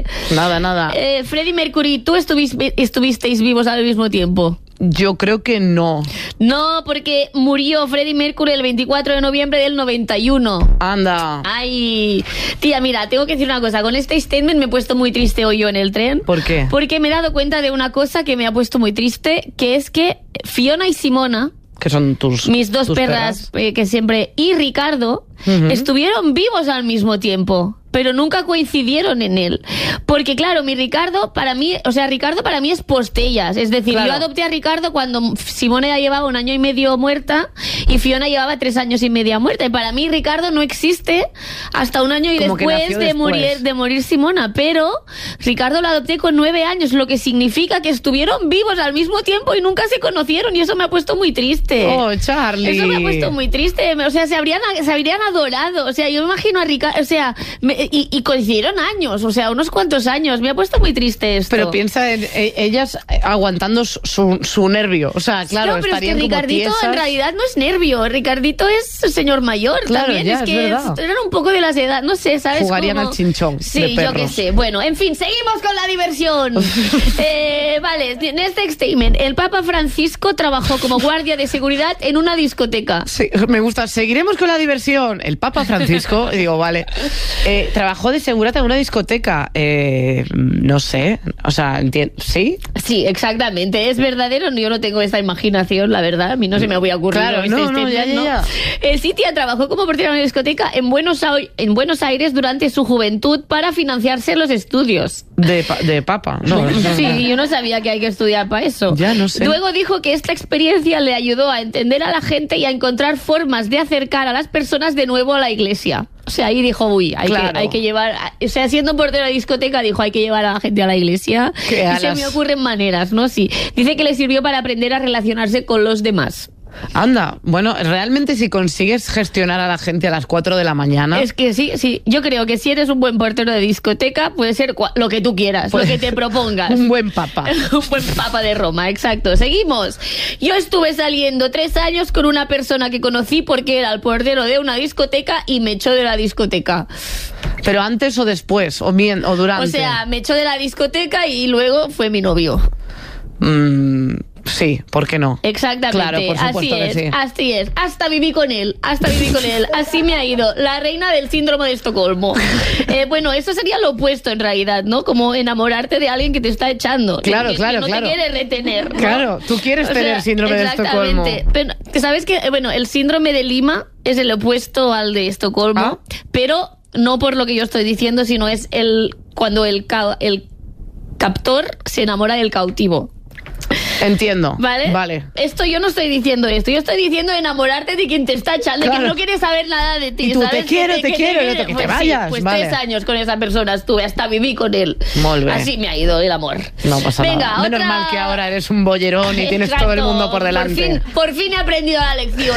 Nada. Freddie Mercury y tú estuvisteis vivos al mismo tiempo. Yo creo que no. No, porque murió Freddie Mercury el 24 de noviembre del 91. Anda. Ay, tía, mira, tengo que decir una cosa. Con este statement me he puesto muy triste hoy yo en el tren. ¿Por qué? Porque me he dado cuenta de una cosa que me ha puesto muy triste, que es que Fiona y Simona, Que son mis dos perras, que siempre, y Ricardo, estuvieron vivos al mismo tiempo, pero nunca coincidieron en él. Porque claro, Ricardo para mí es postellas. Es decir, Claro. yo adopté a Ricardo cuando Simona ya llevaba 1 año y medio muerta y Fiona llevaba 3 años y medio muerta. Y para mí Ricardo no existe hasta 1 año y Como que después nació de morir Simona. Pero Ricardo lo adopté con 9 años, lo que significa que estuvieron vivos al mismo tiempo y nunca se conocieron. Y eso me ha puesto muy triste. Oh, Charlie. Eso me ha puesto muy triste. O sea, se habrían adorado. O sea, yo me imagino a Ricardo. O sea, y coincidieron años. O sea, unos cuantos años. Me ha puesto muy triste esto. Pero piensa en ellas aguantando su nervio. O sea, claro, no, pero es que estarían como Ricardito tiesas. en realidad no es nervio. Ricardito es señor mayor. Claro, también ya, es es que verdad. eran un poco de las edades. No sé, ¿sabes? Jugarían Como- al chinchón de Sí, yo qué perros. sé. Bueno, en fin, seguimos con la diversión. Vale, next statement. El Papa Francisco trabajó como guardia de seguridad en una discoteca. Sí, me gusta. Seguiremos con la diversión. El Papa Francisco, y digo, vale. Trabajó de segurata en una discoteca. No sé. O sea, ¿sí? Sí, exactamente. ¿Es verdadero? Yo no tengo esta imaginación, la verdad. A mí no se me había ocurrido. Claro, este no, ya. Cintia trabajó como portera en una discoteca en Buenos Aires durante su juventud para financiarse los estudios. De Papa. No, Sí, yo no sabía que hay que estudiar para eso. Ya, no sé. Luego dijo que esta experiencia le ayudó a entender a la gente y a encontrar formas de acercar a las personas de nuevo a la iglesia. O sea, ahí dijo, Claro. hay que llevar... O sea, siendo portero de discoteca, dijo, hay que llevar a la gente a la iglesia. Que a Y se las- me ocurren maneras, ¿no? Sí. Dice que le sirvió para aprender a relacionarse con los demás. Anda, bueno, realmente si consigues gestionar a la gente a las 4 de la mañana... Es que sí. Yo creo que si eres un buen portero de discoteca, puede ser lo que tú quieras, lo que te propongas. Un buen papa. Un buen papa de Roma, exacto. Seguimos. Yo estuve saliendo 3 años con una persona que conocí porque era el portero de una discoteca y me echó de la discoteca. Pero antes o después, o durante. O sea, me echó de la discoteca y luego fue mi novio. Sí, ¿por qué no? Exactamente, Claro, por supuesto que sí. así es. Hasta viví con él. Así me ha ido. La reina del síndrome de Estocolmo. Bueno, eso sería lo opuesto en realidad, ¿no? Como enamorarte de alguien que te está echando. Claro, que claro. no te quiere retener, ¿no? Claro, tú quieres tener síndrome de Estocolmo. Pero, ¿sabes qué? Bueno, el síndrome de Lima es el opuesto al de Estocolmo, pero no por lo que yo estoy diciendo, sino es cuando el captor se enamora del cautivo. Entiendo. ¿Vale? Esto yo no estoy diciendo esto. Yo estoy diciendo enamorarte de quien te está echando, de Claro. que no quiere saber nada de ti. Y tú, ¿sabes? te quiero, Que te quiero, y otro, que te vayas, Sí, pues vale. 3 años con esa persona estuve, hasta viví con él. Molt bé. Así me ha ido el amor. No pasa Venga, nada. Menos otra- mal que ahora eres un bollerón y tienes Exacto. todo el mundo por delante. Por fin he aprendido la lección.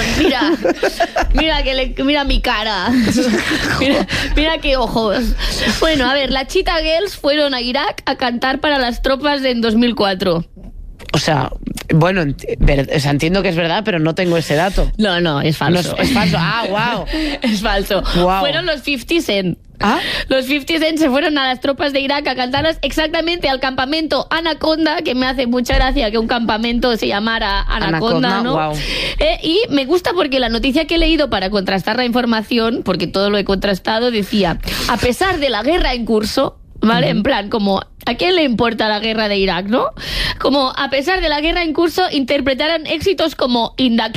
Mira mi cara. Mira qué ojos. Bueno, a ver, las Cheetah Girls fueron a Irak a cantar para las tropas en 2004. O sea, bueno, entiendo que es verdad, pero no tengo ese dato. No, es falso. Es falso. Ah, wow. Es falso. Guau. Fueron los 50 Cent. ¿Ah? Los 50 Cent se fueron a las tropas de Irak a cantarlas exactamente al campamento Anaconda, que me hace mucha gracia que un campamento se llamara Anaconda, ¿no? Guau. Y me gusta porque la noticia que he leído para contrastar la información, porque todo lo he contrastado, decía, a pesar de la guerra en curso, ¿vale? En plan, como, ¿a quién le importa la guerra de Irak, no? Como, a pesar de la guerra en curso, interpretaron éxitos como In the Club,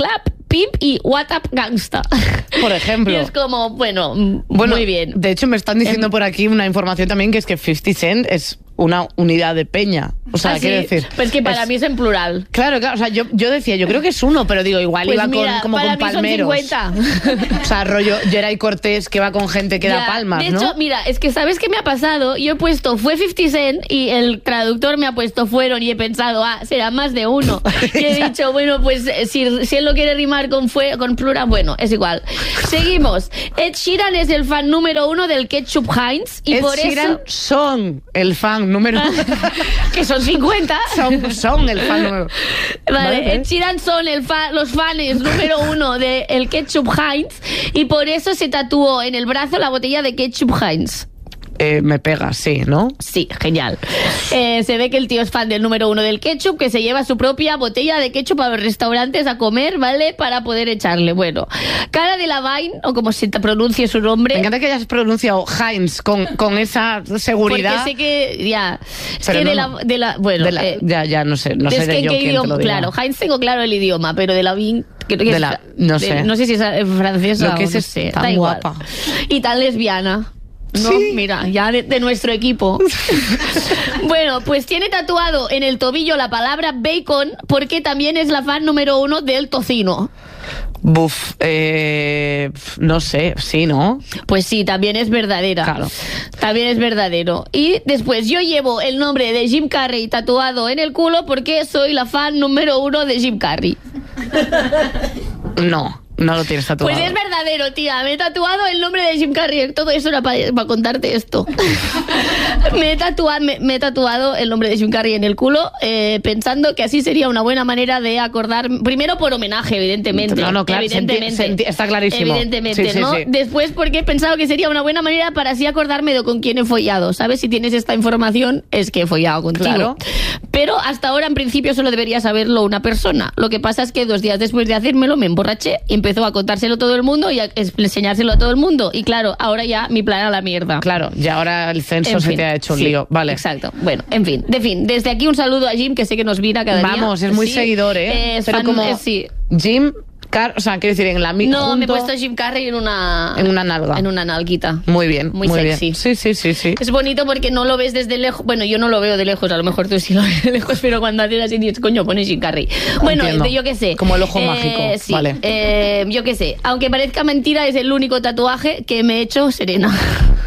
Pimp y What Up Gangsta. Por ejemplo. Y es como, bueno, muy bien. De hecho, me están diciendo por aquí una información también que es que 50 Cent es una unidad de peña. O sea, quiero decir... Pues que para mí es en plural. Claro, o sea, yo decía, yo creo que es uno, pero digo, igual pues iba mira, como para con mí palmeros. Son 50. O sea, rollo Geray Cortés que va con gente que da palmas, de ¿no? hecho, mira, es que ¿sabes qué me ha pasado? Yo he puesto, fue 50 Cent y el traductor me ha puesto fueron y he pensado, será más de uno. Y he dicho, bueno, pues si él lo quiere rimar con plural, bueno, es igual. Seguimos. Ed Sheeran es el fan número 1 del ketchup Heinz y Ed por Sheeran eso... son el fan número 1. que son 50. Son el fan número 1. Vale, Ed Sheeran son los fans número 1 del ketchup Heinz y por eso se tatuó en el brazo la botella de ketchup Heinz. Me pega, sí, ¿no? Sí, genial. Se ve que el tío es fan del número 1 del ketchup, que se lleva su propia botella de ketchup a los restaurantes a comer, ¿vale? Para poder echarle. Bueno, Cara Delevingne, o como se pronuncie su nombre. Me encanta que hayas pronunciado Heinz con esa seguridad. Porque sé que, ya... Es pero que no, bueno... ya no sé de que yo quién idioma, te lo diga. claro, Heinz tengo claro el idioma, pero Delevingne... No sé. No sé si es francesa lo que o es no sé, tan da igual. guapa. Y tan lesbiana. No, ¿sí? Mira, ya de nuestro equipo. Bueno, pues tiene tatuado en el tobillo la palabra bacon porque también es la fan número 1 del tocino. Buf, no sé, sí, ¿no? Pues sí, también es verdadera. Claro. También es verdadero. Y después yo llevo el nombre de Jim Carrey tatuado en el culo porque soy la fan número 1 de Jim Carrey. No lo tienes tatuado. Pues es verdadero, tía. Me he tatuado el nombre de Jim Carrey. Todo eso era para contarte esto. me he tatuado el nombre de Jim Carrey en el culo, pensando que así sería una buena manera de acordar. Primero por homenaje, evidentemente. No, claro, evidentemente. está clarísimo. Evidentemente, sí, ¿no? Sí. Después porque he pensado que sería una buena manera para así acordarme de con quién he follado. ¿Sabes? Si tienes esta información, es que he follado contigo. Claro. Pero hasta ahora, en principio, solo debería saberlo una persona. Lo que pasa es que 2 días después de hacérmelo, me emborraché y empezó a contárselo a todo el mundo y a enseñárselo a todo el mundo. Y claro, ahora ya mi plan a la mierda. Claro, ya ahora el censo se te ha hecho un lío. Vale. Exacto. Bueno, en fin. Desde aquí un saludo a Jim, que sé que nos mira cada día. Vamos, es muy seguidor, ¿eh? Pero como sí. Jim... o sea, quiero decir, en la No, me he puesto Jim Carrey en una nalga. En una nalguita. Muy bien. Muy sexy. Bien. Sí. Es bonito porque no lo ves desde lejos. Bueno, yo no lo veo de lejos, a lo mejor tú sí lo ves de lejos, pero cuando haces así dices, coño, pones Jim Carrey. Bueno, yo qué sé. Como el ojo mágico. Sí. Vale. Yo qué sé. Aunque parezca mentira, es el único tatuaje que me he hecho Serena.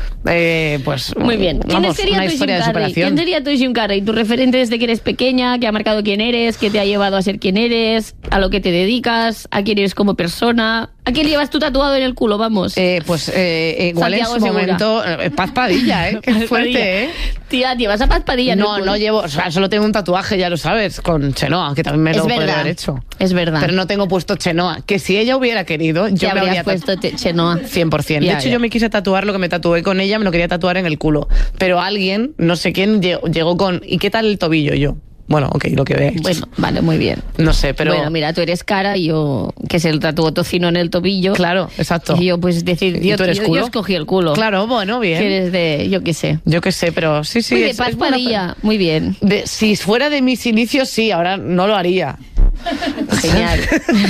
Pues muy bien. Vamos, una historia de superación. ¿Quién sería tu Jim Carrey? Tu referente desde que eres pequeña, que ha marcado quién eres, que te ha llevado a ser quien eres, a lo que te dedicas, a quién eres como persona. ¿A quién llevas tú tatuado en el culo? Vamos. Igual Santiago en su Segura. momento Paz Padilla, qué fuerte, Tía, llevas a Paz Padilla en el culo. No llevo, o sea, solo tengo un tatuaje, ya lo sabes, con Chenoa, que también me lo podría haber hecho. Es verdad. Pero no tengo puesto Chenoa, que si ella hubiera querido, yo me habría puesto Chenoa. 100%. De hecho, yo me quise tatuar lo que me tatué con ella, me lo quería tatuar en el culo. Pero alguien, no sé quién, llegó con, ¿y qué tal el tobillo? Y yo, bueno, ok, lo que veáis. Bueno, vale, muy bien. No sé, pero... Bueno, mira, tú eres cara y yo, que se el tatuó tocino en el tobillo. Claro, exacto. Y yo, pues, yo escogí el culo. Claro, bueno, bien. Que eres de, yo qué sé. Yo qué sé, pero sí. Muy de Paz Padilla, muy bien. Si fuera de mis inicios, sí, ahora no lo haría. Genial.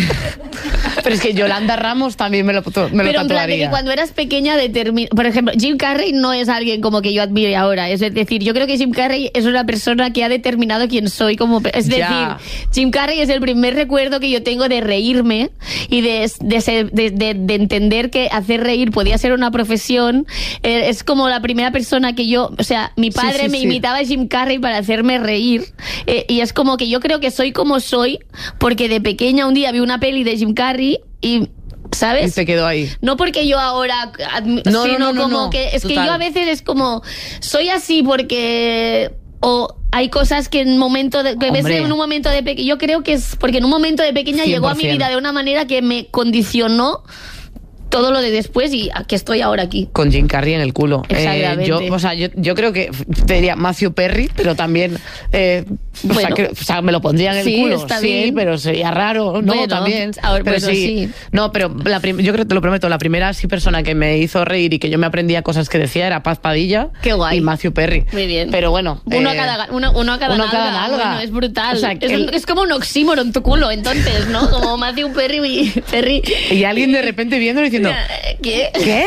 Pero es que Yolanda Ramos también me lo tatuaría. Pero en plan de que cuando eras pequeña por ejemplo, Jim Carrey no es alguien como que yo admire ahora. Es decir, yo creo que Jim Carrey es una persona que ha determinado quién soy como... Es decir, Jim Carrey es el primer recuerdo que yo tengo de reírme y de entender que hacer reír podía ser una profesión. Es como la primera persona que yo... O sea, mi padre me imitaba a Jim Carrey para hacerme reír. Y es como que yo creo que soy como soy porque de pequeña un día vi una peli de Jim Carrey y... ¿Sabes? Y se quedó ahí. No porque yo ahora... sino como que... Es total. Que yo a veces es como... Soy así porque... O hay cosas que en un momento de pequeña... Yo creo que es porque en un momento de pequeña 100%. Llegó a mi vida de una manera que me condicionó todo lo de después y aquí estoy ahora aquí. Con Jim Carrey en el culo. Exactamente. Yo creo que te diría Matthew Perry, pero también Bueno. me lo pondría en el Sí, culo. está sí, bien. pero sería raro. No, Bueno, también. ahora, Pero bueno, sí. No, pero yo creo que te lo prometo, la primera sí persona que me hizo reír y que yo me aprendía cosas que decía era Paz Padilla. Qué guay. Y Matthew Perry. Muy bien. Pero bueno. Uno a cada nalga. Bueno, es brutal. O sea, es como un oxímoron en tu culo, entonces, ¿no? Como Matthew Perry y alguien de repente viendo y diciendo, ¿qué? ¿qué?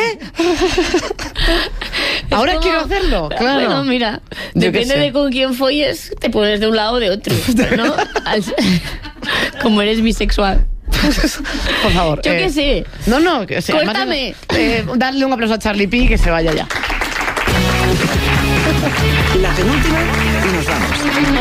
Ahora quiero hacerlo. Claro. Bueno, mira, Yo qué depende sé. de con quién folles, te pones de un lado o de otro, ¿no? Como eres bisexual. Por favor. Yo qué sé. No, que sea. Córtame. Darle un aplauso a Charlie P y que se vaya ya. La penúltima y nos vamos.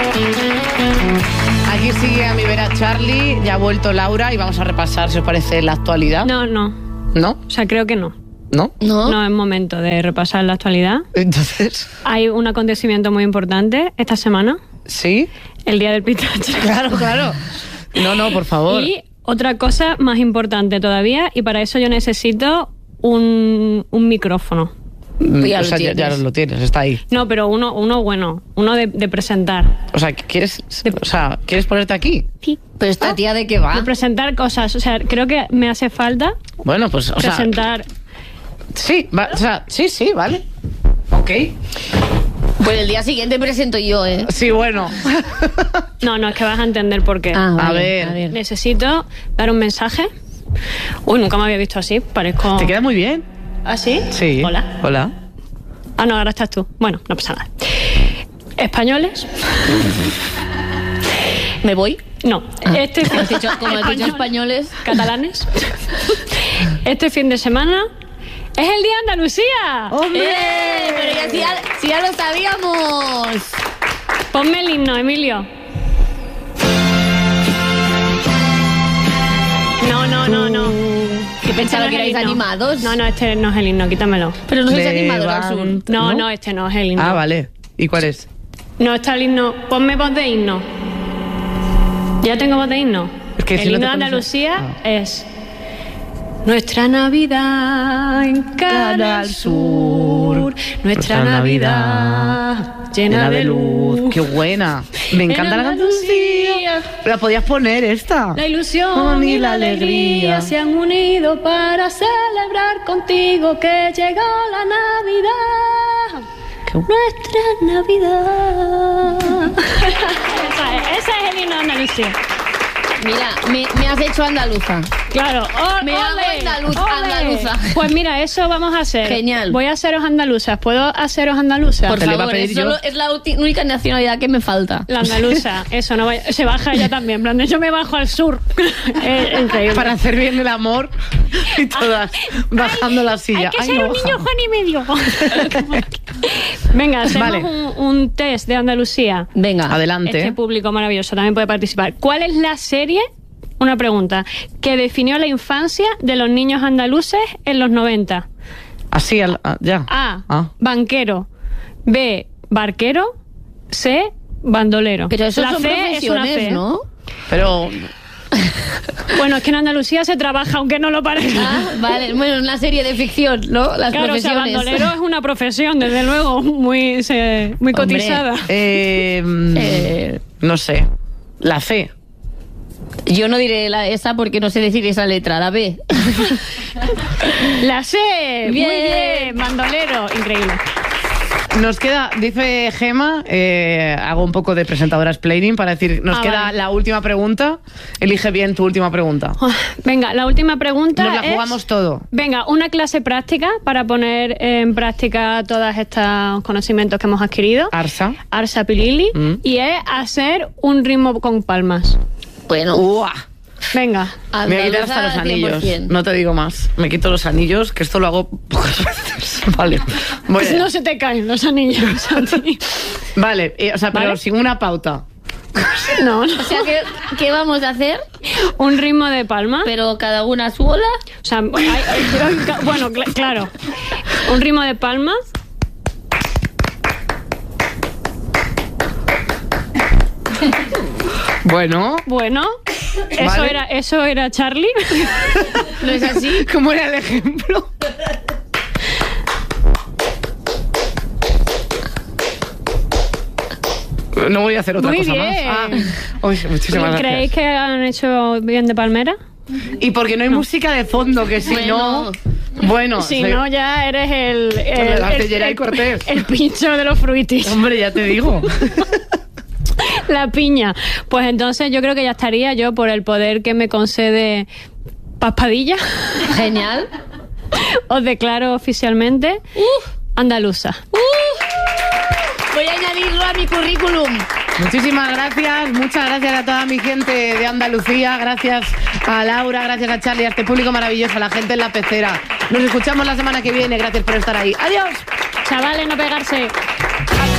Aquí sigue a mi vera Charlie, ya ha vuelto Laura y vamos a repasar, si os parece, la actualidad. No. ¿No? O sea, creo que no. ¿No? No es momento de repasar la actualidad. Entonces, Hay un acontecimiento muy importante esta semana, ¿sí? el Día del Pistacho. Claro. No, por favor. Y otra cosa más importante todavía, y para eso yo necesito un micrófono. Ya O sea, lo ya tienes. lo tienes, está ahí. No, pero uno bueno, uno de presentar. O sea, ¿quieres ponerte aquí? Sí. Pero esta tía de qué va. De presentar cosas. O sea, creo que me hace falta Bueno, pues, o sea, presentar. sí, sí, vale. Ok. Pues el día siguiente presento yo, ¿eh? Sí, bueno. No, es que vas a entender por qué. Ah, A vale, ver. Necesito dar un mensaje. Uy, nunca me había visto así. Parezco. ¿Te queda muy bien? ¿Ah, sí? Sí. Hola. Ah, no, ahora estás tú. Bueno, no pasa nada. Españoles. ¿Me voy? No. Este Como has dicho españoles. Catalanes. Este fin de semana es el Día de Andalucía. ¡Hombre! Pero si ya lo sabíamos. Ponme el himno, Emilio. No. Que pensaba Este que no es el erais himno. animados. No, este no es el himno, quítamelo. Pero no sois animados al sur. No, este no es el himno. Ah, vale. ¿Y cuál es? No está el himno. Ponme voz de himno. Ya tengo voz de himno. Es que el si no himno te de pones- Andalucía es nuestra Navidad en Canal Sur. Nuestra Navidad llena de luz. Qué buena. Me encanta la canción. La podías poner esta. La ilusión y la alegría se han unido para celebrar contigo que llegó la Navidad. Qué- Nuestra Navidad. Ese es el himno de Andalucía. Mira, me has hecho andaluza. Claro. Me hago andaluza. Pues mira, eso vamos a hacer. Genial. Voy a haceros andaluzas. ¿Puedo haceros andaluzas? Por Te lo iba a favor, pedir yo. es la única nacionalidad que me falta. La andaluza. Eso, no vaya. Se baja ella también. En plan, de yo me bajo al sur. Increíble. Para hacer bien el amor y todas bajando la silla. Hay que Ay, ser no un niño baja. Juan y medio. Venga, hacemos Vale. un test de Andalucía. Venga. Adelante. Este público maravilloso también puede participar. ¿Cuál es la serie, una pregunta, que definió la infancia de los niños andaluces en los 90? Así, ya. A. Banquero. B. Barquero. C. Bandolero. Pero eso la son C es una profesiones, C. ¿no? Pero Bueno, es que en Andalucía se trabaja, aunque no lo parezca. Ah, vale. Bueno, una serie de ficción, ¿no? Las Claro, o sea, profesiones. bandolero es una profesión, desde luego, muy cotizada. no sé. La C. Yo no diré esa porque no sé decir esa letra, la B. La C, muy Bien. bien, bandolero, increíble. Nos queda, dice Gema, hago un poco de presentadora explaining para decir, nos queda vale. la última pregunta. Elige bien tu última pregunta. Venga, la última pregunta Nos la es- jugamos todo. Venga, una clase práctica para poner en práctica todos estos conocimientos que hemos adquirido. Arsa. Arsa Pilili. Mm. Y es hacer un ritmo con palmas. Bueno, ¡Uah! Venga. Me voy a quitar hasta los anillos. 100%. No te digo más. Me quito los anillos, que esto lo hago pocas veces. Vale. Voy a- No se te caen los anillos a ti. Vale, o sea, pero ¿Vale? sin una pauta. No, O sea, ¿qué vamos a hacer? un ritmo de palma. Pero cada una a su bola. O sea, bueno, claro. Un ritmo de palmas. Bueno, Bueno, Eso era Charlie. ¿No es así? ¿Cómo era el ejemplo? No voy a hacer otra cosa bien. más. Muchísimas gracias. ¿Creéis que han hecho bien de palmera? Y porque no hay música de fondo, que si no... Bueno, si no, ya eres el pincho de los fruitis. Hombre, ya te digo. La piña. Pues entonces yo creo que ya estaría yo por el poder que me concede Paspadilla. Genial. Os declaro oficialmente andaluza. Voy a añadirlo a mi currículum. Muchísimas gracias, muchas gracias a toda mi gente de Andalucía, gracias a Laura, gracias a Charlie, a este público maravilloso, a la gente en la pecera. Nos escuchamos la semana que viene, gracias por estar ahí. ¡Adiós! Chavales, no pegarse.